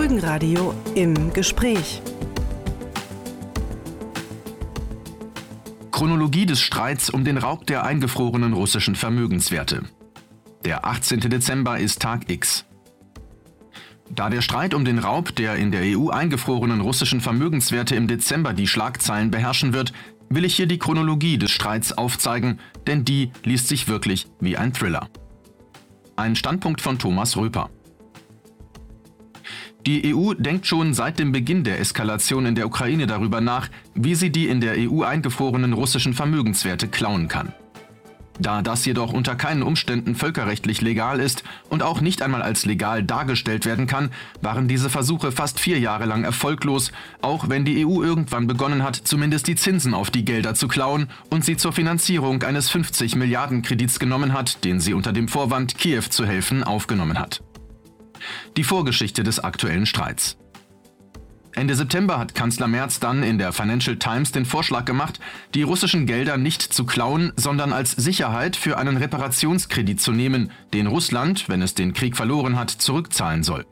Folgenradio im Gespräch. Chronologie des Streits um den Raub der eingefrorenen russischen Vermögenswerte. Der 18. Dezember ist Tag X. Da der Streit um den Raub der in der EU eingefrorenen russischen Vermögenswerte im Dezember die Schlagzeilen beherrschen wird, will ich hier die Chronologie des Streits aufzeigen, denn die liest sich wirklich wie ein Thriller. Ein Standpunkt von Thomas Röper. Die EU denkt schon seit dem Beginn der Eskalation in der Ukraine darüber nach, wie sie die in der EU eingefrorenen russischen Vermögenswerte klauen kann. Da das jedoch unter keinen Umständen völkerrechtlich legal ist und auch nicht einmal als legal dargestellt werden kann, waren diese Versuche fast 4 Jahre lang erfolglos, auch wenn die EU irgendwann begonnen hat, zumindest die Zinsen auf die Gelder zu klauen und sie zur Finanzierung eines 50 Milliarden Kredits genommen hat, den sie unter dem Vorwand, Kiew zu helfen, aufgenommen hat. Die Vorgeschichte des aktuellen Streits. Ende September hat Kanzler Merz dann in der Financial Times den Vorschlag gemacht, die russischen Gelder nicht zu klauen, sondern als Sicherheit für einen Reparationskredit zu nehmen, den Russland, wenn es den Krieg verloren hat, zurückzahlen soll.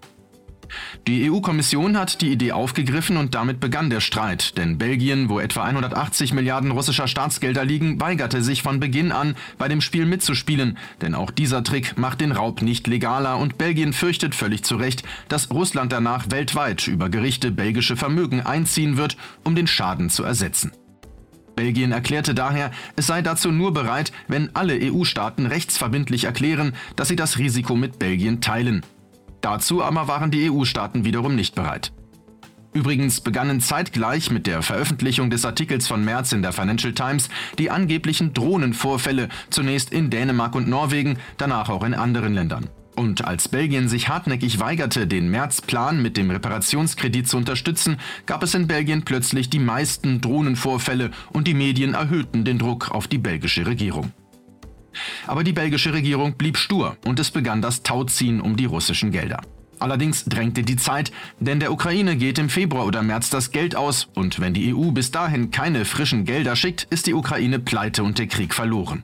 Die EU-Kommission hat die Idee aufgegriffen und damit begann der Streit, denn Belgien, wo etwa 180 Milliarden russischer Staatsgelder liegen, weigerte sich von Beginn an, bei dem Spiel mitzuspielen, denn auch dieser Trick macht den Raub nicht legaler und Belgien fürchtet völlig zu Recht, dass Russland danach weltweit über Gerichte belgische Vermögen einziehen wird, um den Schaden zu ersetzen. Belgien erklärte daher, es sei dazu nur bereit, wenn alle EU-Staaten rechtsverbindlich erklären, dass sie das Risiko mit Belgien teilen. Dazu aber waren die EU-Staaten wiederum nicht bereit. Übrigens begannen zeitgleich mit der Veröffentlichung des Artikels von Merz in der Financial Times die angeblichen Drohnenvorfälle, zunächst in Dänemark und Norwegen, danach auch in anderen Ländern. Und als Belgien sich hartnäckig weigerte, den Merz-Plan mit dem Reparationskredit zu unterstützen, gab es in Belgien plötzlich die meisten Drohnenvorfälle und die Medien erhöhten den Druck auf die belgische Regierung. Aber die belgische Regierung blieb stur und es begann das Tauziehen um die russischen Gelder. Allerdings drängte die Zeit, denn der Ukraine geht im Februar oder März das Geld aus und wenn die EU bis dahin keine frischen Gelder schickt, ist die Ukraine pleite und der Krieg verloren.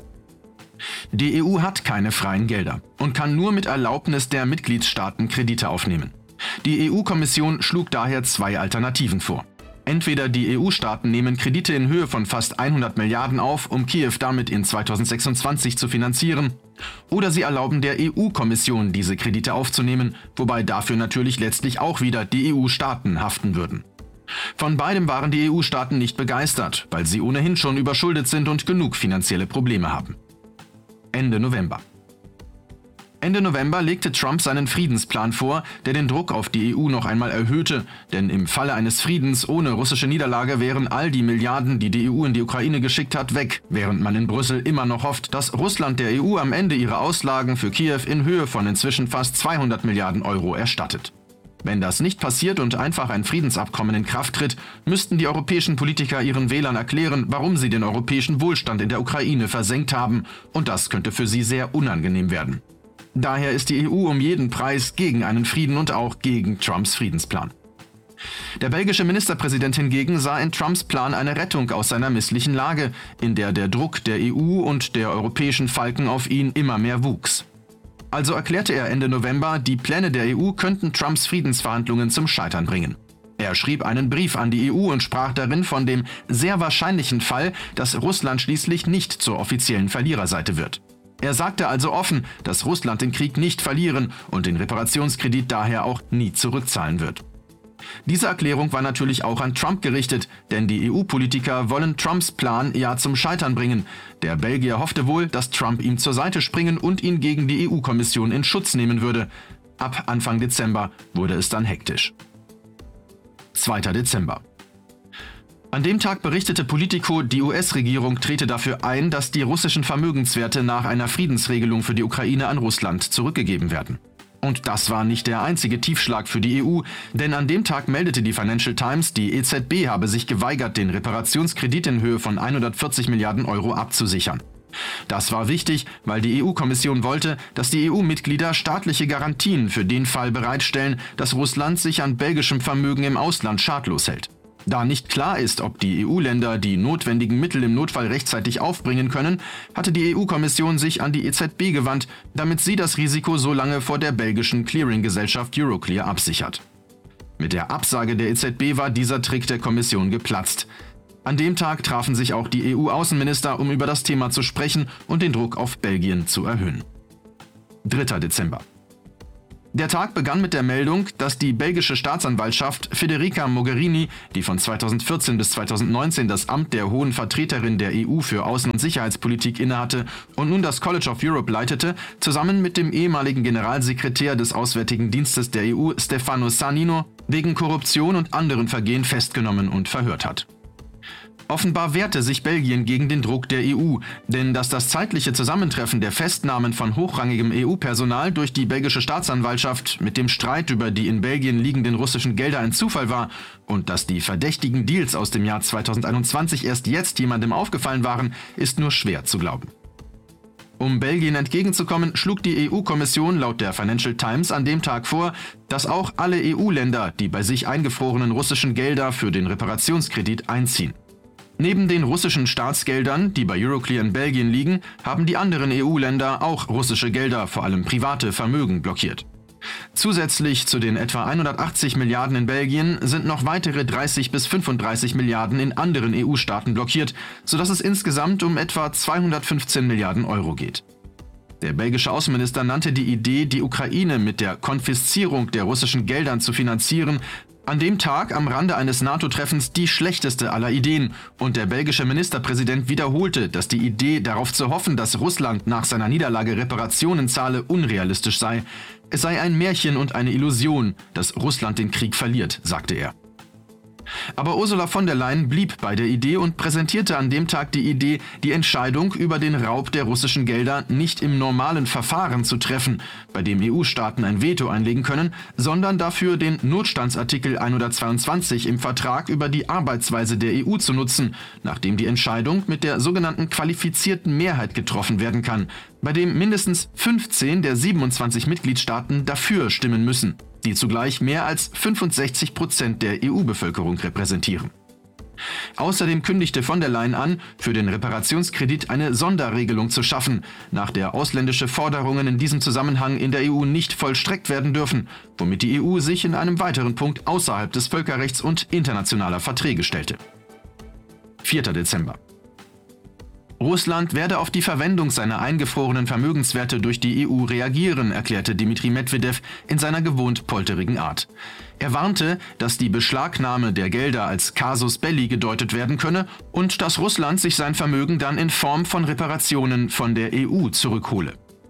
Die EU hat keine freien Gelder und kann nur mit Erlaubnis der Mitgliedstaaten Kredite aufnehmen. Die EU-Kommission schlug daher 2 Alternativen vor. Entweder die EU-Staaten nehmen Kredite in Höhe von fast 100 Milliarden auf, um Kiew damit in 2026 zu finanzieren, oder sie erlauben der EU-Kommission, diese Kredite aufzunehmen, wobei dafür natürlich letztlich auch wieder die EU-Staaten haften würden. Von beidem waren die EU-Staaten nicht begeistert, weil sie ohnehin schon überschuldet sind und genug finanzielle Probleme haben. Ende November. Ende November legte Trump seinen Friedensplan vor, der den Druck auf die EU noch einmal erhöhte, denn im Falle eines Friedens ohne russische Niederlage wären all die Milliarden, die die EU in die Ukraine geschickt hat, weg, während man in Brüssel immer noch hofft, dass Russland der EU am Ende ihre Auslagen für Kiew in Höhe von inzwischen fast 200 Milliarden Euro erstattet. Wenn das nicht passiert und einfach ein Friedensabkommen in Kraft tritt, müssten die europäischen Politiker ihren Wählern erklären, warum sie den europäischen Wohlstand in der Ukraine versenkt haben, und das könnte für sie sehr unangenehm werden. Daher ist die EU um jeden Preis gegen einen Frieden und auch gegen Trumps Friedensplan. Der belgische Ministerpräsident hingegen sah in Trumps Plan eine Rettung aus seiner misslichen Lage, in der der Druck der EU und der europäischen Falken auf ihn immer mehr wuchs. Also erklärte er Ende November, die Pläne der EU könnten Trumps Friedensverhandlungen zum Scheitern bringen. Er schrieb einen Brief an die EU und sprach darin von dem sehr wahrscheinlichen Fall, dass Russland schließlich nicht zur offiziellen Verliererseite wird. Er sagte also offen, dass Russland den Krieg nicht verlieren und den Reparationskredit daher auch nie zurückzahlen wird. Diese Erklärung war natürlich auch an Trump gerichtet, denn die EU-Politiker wollen Trumps Plan ja zum Scheitern bringen. Der Belgier hoffte wohl, dass Trump ihm zur Seite springen und ihn gegen die EU-Kommission in Schutz nehmen würde. Ab Anfang Dezember wurde es dann hektisch. 2. Dezember. An dem Tag berichtete Politico, die US-Regierung trete dafür ein, dass die russischen Vermögenswerte nach einer Friedensregelung für die Ukraine an Russland zurückgegeben werden. Und das war nicht der einzige Tiefschlag für die EU, denn an dem Tag meldete die Financial Times, die EZB habe sich geweigert, den Reparationskredit in Höhe von 140 Milliarden Euro abzusichern. Das war wichtig, weil die EU-Kommission wollte, dass die EU-Mitglieder staatliche Garantien für den Fall bereitstellen, dass Russland sich an belgischem Vermögen im Ausland schadlos hält. Da nicht klar ist, ob die EU-Länder die notwendigen Mittel im Notfall rechtzeitig aufbringen können, hatte die EU-Kommission sich an die EZB gewandt, damit sie das Risiko so lange vor der belgischen Clearing-Gesellschaft Euroclear absichert. Mit der Absage der EZB war dieser Trick der Kommission geplatzt. An dem Tag trafen sich auch die EU-Außenminister, um über das Thema zu sprechen und den Druck auf Belgien zu erhöhen. 3. Dezember. Der Tag begann mit der Meldung, dass die belgische Staatsanwaltschaft Federica Mogherini, die von 2014 bis 2019 das Amt der hohen Vertreterin der EU für Außen- und Sicherheitspolitik innehatte und nun das College of Europe leitete, zusammen mit dem ehemaligen Generalsekretär des Auswärtigen Dienstes der EU, Stefano Sannino, wegen Korruption und anderen Vergehen festgenommen und verhört hat. Offenbar wehrte sich Belgien gegen den Druck der EU, denn dass das zeitliche Zusammentreffen der Festnahmen von hochrangigem EU-Personal durch die belgische Staatsanwaltschaft mit dem Streit über die in Belgien liegenden russischen Gelder ein Zufall war und dass die verdächtigen Deals aus dem Jahr 2021 erst jetzt jemandem aufgefallen waren, ist nur schwer zu glauben. Um Belgien entgegenzukommen, schlug die EU-Kommission laut der Financial Times an dem Tag vor, dass auch alle EU-Länder die bei sich eingefrorenen russischen Gelder für den Reparationskredit einziehen. Neben den russischen Staatsgeldern, die bei Euroclear in Belgien liegen, haben die anderen EU-Länder auch russische Gelder, vor allem private Vermögen, blockiert. Zusätzlich zu den etwa 180 Milliarden in Belgien sind noch weitere 30 bis 35 Milliarden in anderen EU-Staaten blockiert, sodass es insgesamt um etwa 215 Milliarden Euro geht. Der belgische Außenminister nannte die Idee, die Ukraine mit der Konfiszierung der russischen Geldern zu finanzieren, an dem Tag am Rande eines NATO-Treffens die schlechteste aller Ideen und der belgische Ministerpräsident wiederholte, dass die Idee, darauf zu hoffen, dass Russland nach seiner Niederlage Reparationen zahle, unrealistisch sei. Es sei ein Märchen und eine Illusion, dass Russland den Krieg verliert, sagte er. Aber Ursula von der Leyen blieb bei der Idee und präsentierte an dem Tag die Idee, die Entscheidung über den Raub der russischen Gelder nicht im normalen Verfahren zu treffen, bei dem EU-Staaten ein Veto einlegen können, sondern dafür den Notstandsartikel 122 im Vertrag über die Arbeitsweise der EU zu nutzen, nachdem die Entscheidung mit der sogenannten qualifizierten Mehrheit getroffen werden kann, bei dem mindestens 15 der 27 Mitgliedstaaten dafür stimmen müssen, die zugleich mehr als 65% der EU-Bevölkerung repräsentieren. Außerdem kündigte von der Leyen an, für den Reparationskredit eine Sonderregelung zu schaffen, nach der ausländische Forderungen in diesem Zusammenhang in der EU nicht vollstreckt werden dürfen, womit die EU sich in einem weiteren Punkt außerhalb des Völkerrechts und internationaler Verträge stellte. 4. Dezember. Russland werde auf die Verwendung seiner eingefrorenen Vermögenswerte durch die EU reagieren, erklärte Dmitri Medvedev in seiner gewohnt polterigen Art. Er warnte, dass die Beschlagnahme der Gelder als Casus belli gedeutet werden könne und dass Russland sich sein Vermögen dann in Form von Reparationen von der EU zurückhole.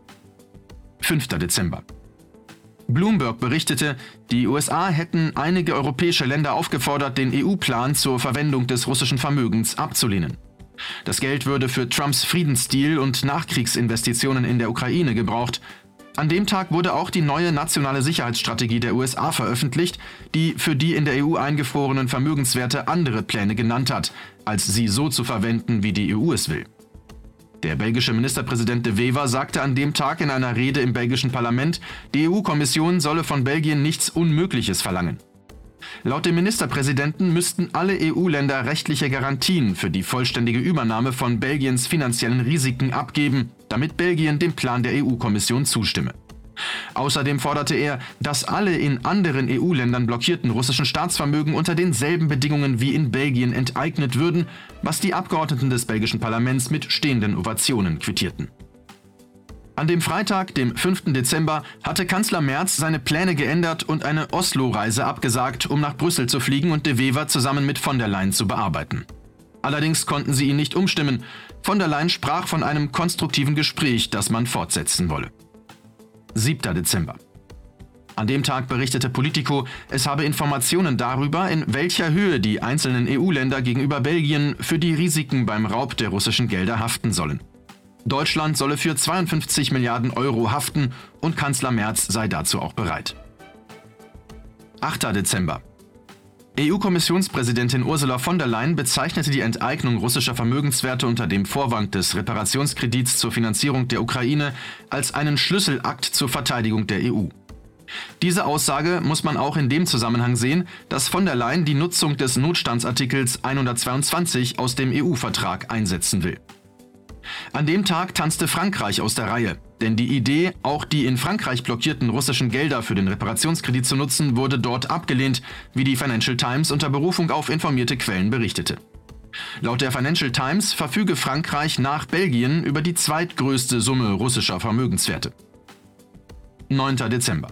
5. Dezember. Bloomberg berichtete, die USA hätten einige europäische Länder aufgefordert, den EU-Plan zur Verwendung des russischen Vermögens abzulehnen. Das Geld würde für Trumps Friedensdeal und Nachkriegsinvestitionen in der Ukraine gebraucht. An dem Tag wurde auch die neue nationale Sicherheitsstrategie der USA veröffentlicht, die für die in der EU eingefrorenen Vermögenswerte andere Pläne genannt hat, als sie so zu verwenden, wie die EU es will. Der belgische Ministerpräsident De Wever sagte an dem Tag in einer Rede im belgischen Parlament, die EU-Kommission solle von Belgien nichts Unmögliches verlangen. Laut dem Ministerpräsidenten müssten alle EU-Länder rechtliche Garantien für die vollständige Übernahme von Belgiens finanziellen Risiken abgeben, damit Belgien dem Plan der EU-Kommission zustimme. Außerdem forderte er, dass alle in anderen EU-Ländern blockierten russischen Staatsvermögen unter denselben Bedingungen wie in Belgien enteignet würden, was die Abgeordneten des belgischen Parlaments mit stehenden Ovationen quittierten. An dem Freitag, dem 5. Dezember, hatte Kanzler Merz seine Pläne geändert und eine Oslo-Reise abgesagt, um nach Brüssel zu fliegen und De Wever zusammen mit von der Leyen zu bearbeiten. Allerdings konnten sie ihn nicht umstimmen. Von der Leyen sprach von einem konstruktiven Gespräch, das man fortsetzen wolle. 7. Dezember. An dem Tag berichtete Politico, es habe Informationen darüber, in welcher Höhe die einzelnen EU-Länder gegenüber Belgien für die Risiken beim Raub der russischen Gelder haften sollen. Deutschland solle für 52 Milliarden Euro haften und Kanzler Merz sei dazu auch bereit. 8. Dezember. EU-Kommissionspräsidentin Ursula von der Leyen bezeichnete die Enteignung russischer Vermögenswerte unter dem Vorwand des Reparationskredits zur Finanzierung der Ukraine als einen Schlüsselakt zur Verteidigung der EU. Diese Aussage muss man auch in dem Zusammenhang sehen, dass von der Leyen die Nutzung des Notstandsartikels 122 aus dem EU-Vertrag einsetzen will. An dem Tag tanzte Frankreich aus der Reihe. Denn die Idee, auch die in Frankreich blockierten russischen Gelder für den Reparationskredit zu nutzen, wurde dort abgelehnt, wie die Financial Times unter Berufung auf informierte Quellen berichtete. Laut der Financial Times verfüge Frankreich nach Belgien über die zweitgrößte Summe russischer Vermögenswerte. 9. Dezember.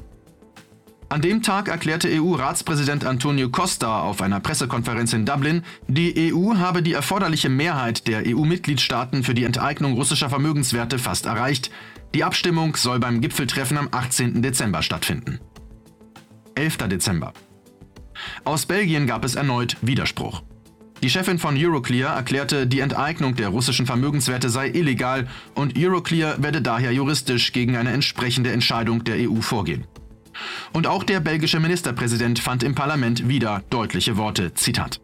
An dem Tag erklärte EU-Ratspräsident Antonio Costa auf einer Pressekonferenz in Dublin, die EU habe die erforderliche Mehrheit der EU-Mitgliedstaaten für die Enteignung russischer Vermögenswerte fast erreicht. Die Abstimmung soll beim Gipfeltreffen am 18. Dezember stattfinden. 11. Dezember. Aus Belgien gab es erneut Widerspruch. Die Chefin von Euroclear erklärte, die Enteignung der russischen Vermögenswerte sei illegal und Euroclear werde daher juristisch gegen eine entsprechende Entscheidung der EU vorgehen. Und auch der belgische Ministerpräsident fand im Parlament wieder deutliche Worte, Zitat: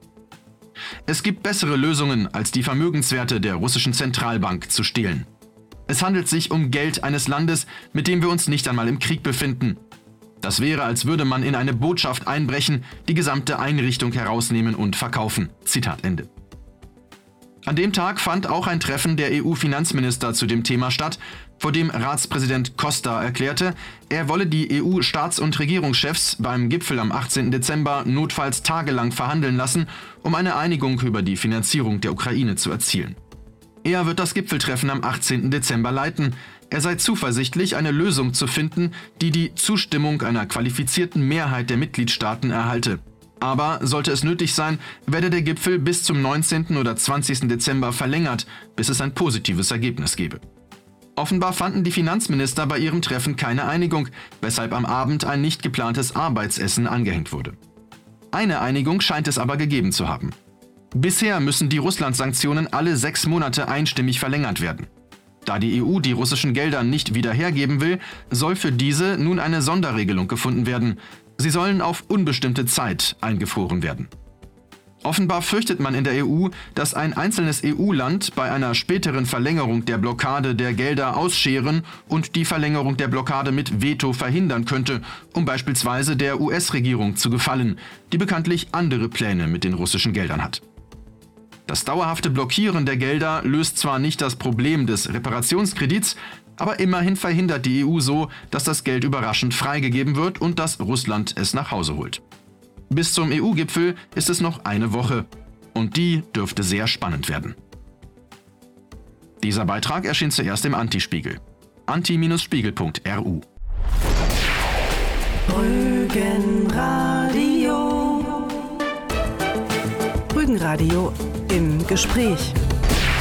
Es gibt bessere Lösungen, als die Vermögenswerte der russischen Zentralbank zu stehlen. Es handelt sich um Geld eines Landes, mit dem wir uns nicht einmal im Krieg befinden. Das wäre, als würde man in eine Botschaft einbrechen, die gesamte Einrichtung herausnehmen und verkaufen. Zitat Ende. An dem Tag fand auch ein Treffen der EU-Finanzminister zu dem Thema statt, vor dem Ratspräsident Costa erklärte, er wolle die EU-Staats- und Regierungschefs beim Gipfel am 18. Dezember notfalls tagelang verhandeln lassen, um eine Einigung über die Finanzierung der Ukraine zu erzielen. Er wird das Gipfeltreffen am 18. Dezember leiten. Er sei zuversichtlich, eine Lösung zu finden, die die Zustimmung einer qualifizierten Mehrheit der Mitgliedstaaten erhalte. Aber sollte es nötig sein, werde der Gipfel bis zum 19. oder 20. Dezember verlängert, bis es ein positives Ergebnis gebe. Offenbar fanden die Finanzminister bei ihrem Treffen keine Einigung, weshalb am Abend ein nicht geplantes Arbeitsessen angehängt wurde. Eine Einigung scheint es aber gegeben zu haben. Bisher müssen die Russland-Sanktionen alle 6 Monate einstimmig verlängert werden. Da die EU die russischen Gelder nicht wieder hergeben will, soll für diese nun eine Sonderregelung gefunden werden. Sie sollen auf unbestimmte Zeit eingefroren werden. Offenbar fürchtet man in der EU, dass ein einzelnes EU-Land bei einer späteren Verlängerung der Blockade der Gelder ausscheren und die Verlängerung der Blockade mit Veto verhindern könnte, um beispielsweise der US-Regierung zu gefallen, die bekanntlich andere Pläne mit den russischen Geldern hat. Das dauerhafte Blockieren der Gelder löst zwar nicht das Problem des Reparationskredits, aber immerhin verhindert die EU so, dass das Geld überraschend freigegeben wird und dass Russland es nach Hause holt. Bis zum EU-Gipfel ist es noch eine Woche und die dürfte sehr spannend werden. Dieser Beitrag erschien zuerst im Anti-Spiegel. anti-spiegel.ru Rügenradio. Rügenradio im Gespräch.